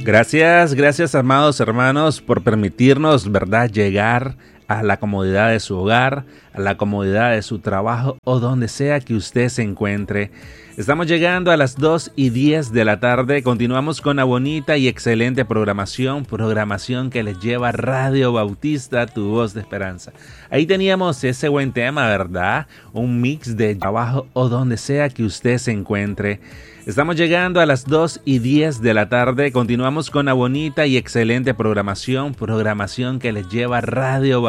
Gracias amados hermanos por permitirnos, ¿verdad?, llegar a la comodidad de su hogar, a la comodidad de su trabajo o donde sea que usted se encuentre. Estamos llegando a las 2:10 de la tarde. Continuamos con una bonita y excelente programación que les lleva Radio Bautista, tu voz de esperanza. Ahí teníamos ese buen tema, ¿verdad? Un mix de trabajo o donde sea que usted se encuentre. Estamos llegando a las 2:10 de la tarde. Continuamos con una bonita y excelente programación que les lleva Radio Bautista.